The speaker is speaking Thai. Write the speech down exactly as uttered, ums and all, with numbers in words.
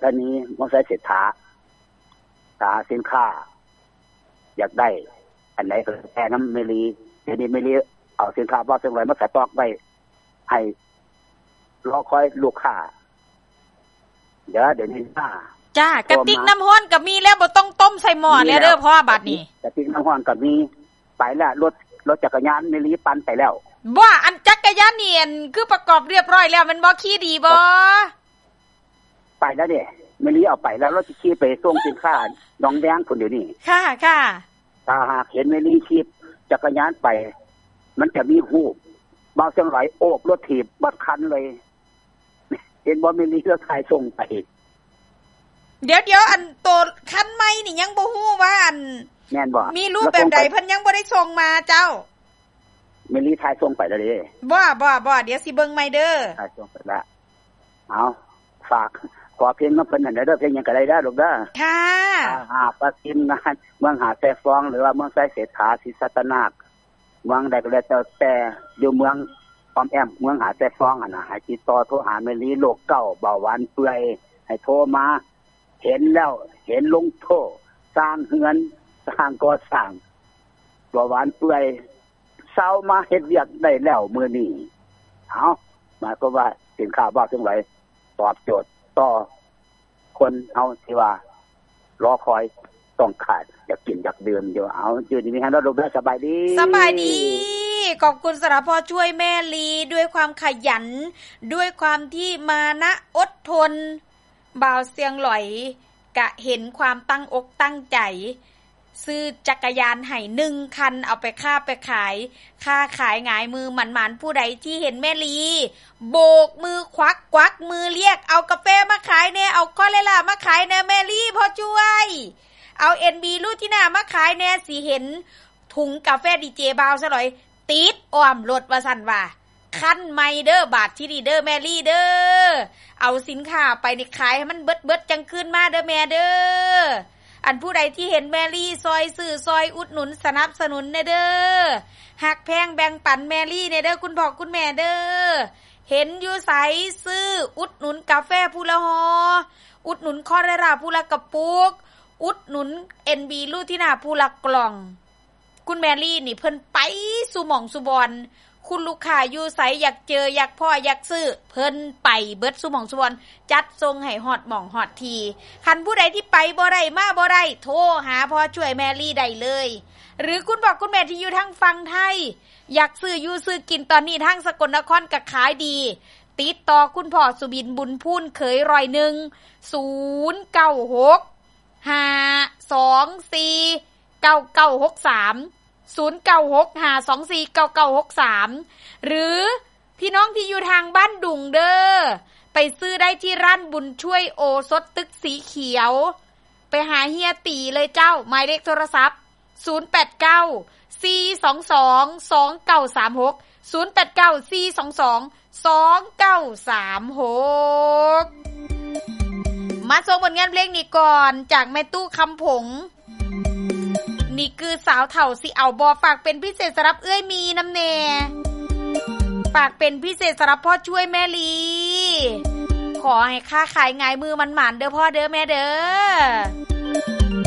ตอนนี้มอไซค์เศรษฐาหาสินค้าอยากได้อันไหนก็แค่น้ำเมลีเดี๋ยวนี้เมลีเอาสินค้าบ่จังไรมาใส่ตอกไว้ให้รอคอยลูกค้าเดี๋ยวเดี๋ยวนี้จ้าจ้ากระติกน้ำร้อนก็มีแล้วบ่ต้องต้มใส่หม้อแล้วเด้อพ่อบัดนี้กระติกน้ำร้อนก็มีไปแล้วรถรถจักรยานเมลีปั่นไปแล้วบ่อันจักรยานนี่คือประกอบเรียบร้อยแล้วมันบ่ขี่ดีบ่ไปแล้วเด้เมลีเอาไปแล้วรถสิขี่ไปส่งสินค้าหนองแดงพุ่นเดี๋ยวนี้ค่ะค่ะถ้าหากเห็นเมลีขี่จักรยานไปมันจะมีฮูบบ่จังไหลโอบรถถีบบัดคันเลยเห็นบ่เมลีก็ขายส่งไปเดี๋ยวๆอันโตคันใหม่นี่ยังบ่ฮู้ว่าอันแม่นบ่มีรูปแบบใดเพิ่นยังบ่ได้ส่งมาเจ้าเมลีถ่ายส่งไปแล้วเด้บ่ๆๆเดี๋ยวสิเบิ่งใหม่เด้อถ่ายส่งไปแล้วเอาฝากขอเพลงมาเพิ่นนั่นเด้อเพลงหยังก็ได้เด้อลูกเด้อค่ะหาประทินนะเมืองหาแต่ฟองหรือว่าเมืองไสเศรษฐาศิสัตนาคเมืองใดก็แล้วแต่อยู่เมืองปอมแอมเมืองหาแต่ฟองอ่ะนะให้ติดต่อโทรหาเมลีโรคเก้าเบาหวานเปื่อยให้โทรมาเห็นแล้วเห็นลงโทษสร้างเฮือนสร้างก่อสร้างเบาหวานเปื่อยเซามาเฮ็ดเวียกได้แล้วมื้อนี้เอาหมายความว่าสินค้าบ่จังได๋ตอบโจทย์ต่อคนเฮาที่ว่ารอคอยต้องขาดอยากกินอยากดื่มอยู่เอาอยู่ดีมีให้เราดูสบายดีสบายดีขอบคุณสำหรับพ่อช่วยแม่ลีด้วยความขยันด้วยความที่มานะอดทนบ่าวเสียงหลอยกะเห็นความตั้งอกตั้งใจซื้อจักรยานให้หนึ่งคันเอาไปค่าไปขายค่าขายหงายมือหมันๆผู้ใดที่เห็นแม่ลีโบกมือควักควักมือเรียกเอากาแฟมาขายแน่เอาคอเลล่ามาขายแน่แม่ลีพ่อช่วยเอา เอ็น บี ลูทิน่ามาขายแน่สิเห็นถุงกาแฟดีเจบ่าวซะหน่อยติดอ้อมรถว่าซั่นว่าคันใหม่เด้อบาทที่ดีเด้อแม่ลี่เด้อเอาสินค้าไปนี่ขายให้มันเบิดๆจังคืนมาเด้อแม่เด้ออันผู้ใดที่เห็นแม่ลี่ซอยซื้อซอยอุดหนุนสนับสนุนเด้อหักแพงแบ่งปันแม่ลี่เด้อคุณพ่อคุณแม่เด้อเห็นอยู่ไสซื้ออุดหนุนกาแฟผู้ละหออุดหนุนคอเรราผู้ละกระปุกอุดหนุน เอ็น บี ลูทิน่าผู้ละกล่องคุณแมรี่นี่เพิ่นไปสู่หม่องสุบอนคุณลูกค้าอยู่ไสอยากเจออยากพ่ออยากซื้อเพิ่นไปเบิดสู่หม่องสุบอนจัดส่งให้ฮอดหม่องฮอดทีคันผู้ใดที่ไปบ่ได้มาบ่ได้โทรหาพ่อช่วยแมรี่ได้เลยหรือคุณบอกคุณแม่ที่อยู่ทางฝั่งไทยอยากซื้ออยู่ซื้อกินตอนนี้ทางสกลนครก็ขายดีติดต่อคุณพ่อสุบินบุญพูนเขยร้อยหนึ่ง ศูนย์ เก้า หก ห้า สอง สี่ เก้า เก้า หก สาม ศูนย์ เก้า หก ห้า สอง สี่ เก้า เก้า หก สามหรือพี่น้องที่อยู่ทางบ้านดุงเด้อไปซื้อได้ที่ร้านบุญช่วยโอสถตึกสีเขียวไปหาเฮียตีเลยเจ้าหมายเลขโทรศัพท์ศูนย์ แปด เก้า สี่ สอง สอง สอง เก้า สาม หก ศูนย์ แปด เก้า สี่ สอง สอง สอง เก้า สาม หกมาส่งผลงานเพลงนี้ก่อนจากแม่ตู้คำผงนี่คือสาวเถ่าสิเอาบอฝากเป็นพิเศษสำหรับเอื้อยมีน้ำแน่ฝากเป็นพิเศษสำหรับพ่อช่วยแม่ลีขอให้ค้าขายง่ายมือมันหมานเด้อพ่อเด้อแม่เด้อ